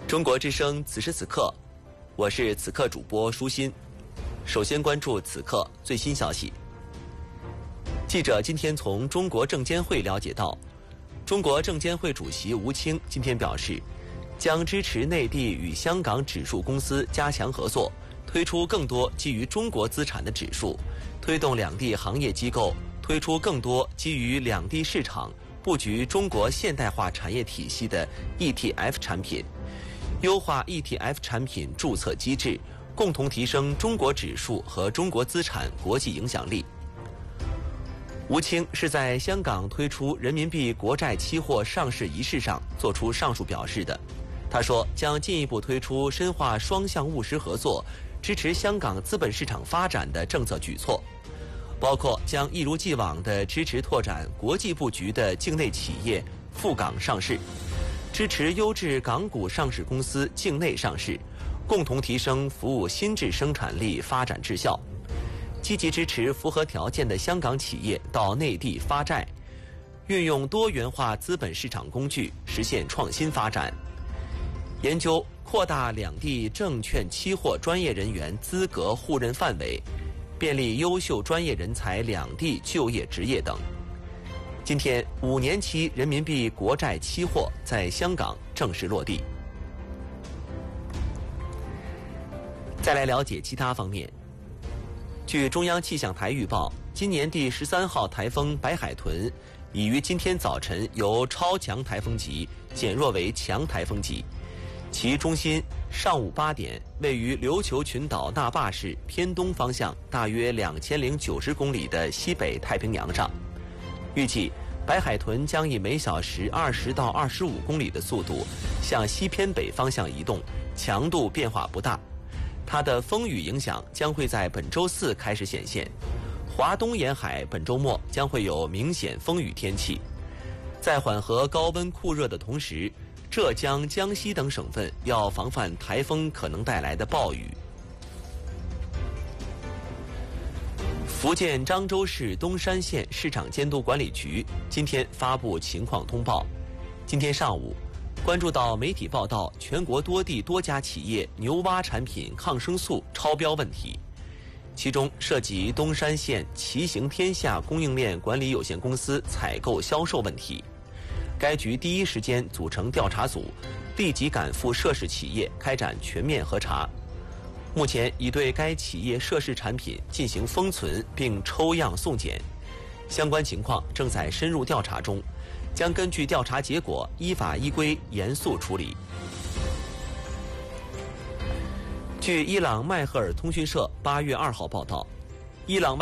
中国之声此时此刻，我是此刻主播舒心。首先关注此刻最新消息。记者今天从中国证监会了解到，中国证监会主席吴清今天表示，将支持内地与香港指数公司加强合作，推出更多基于中国资产的指数，推动两地行业机构推出更多基于两地市场布局中国现代化产业体系的 ETF 产品，优化 ETF 产品注册机制，共同提升中国指数和中国资产国际影响力。吴清是在香港推出人民币国债期货上市仪式上作出上述表示的。他说，将进一步推出深化双向务实合作，支持香港资本市场发展的政策举措，包括将一如既往地支持拓展国际布局的境内企业赴港上市，支持优质港股上市公司境内上市，共同提升服务新质生产力发展质效，积极支持符合条件的香港企业到内地发债，运用多元化资本市场工具实现创新发展，研究扩大两地证券期货专业人员资格互认范围，便利优秀专业人才两地就业执业等。今天5年期人民币国债期货在香港正式落地。再来了解其他方面。据中央气象台预报，今年第13号台风白海豚已于今天早晨由超强台风级减弱为强台风级，其中心上午8点位于琉球群岛那霸市偏东方向大约2090公里的西北太平洋上。预计白海豚将以每小时20到25公里的速度向西偏北方向移动，强度变化不大。它的风雨影响将会在本周4开始显现，华东沿海本周末将会有明显风雨天气。在缓和高温酷热的同时，浙江、江西等省份要防范台风可能带来的暴雨。福建漳州市东山县市场监督管理局今天发布情况通报。今天上午，关注到媒体报道全国多地多家企业牛蛙产品抗生素超标问题，其中涉及东山县奇行天下供应链管理有限公司采购销售问题。该局第一时间组成调查组，立即赶赴涉事企业开展全面核查。目前已对该企业涉事产品进行封存并抽样送检，相关情况正在深入调查中，将根据调查结果依法依规严肃处理。据伊朗麦赫尔通讯社8月2号报道，伊朗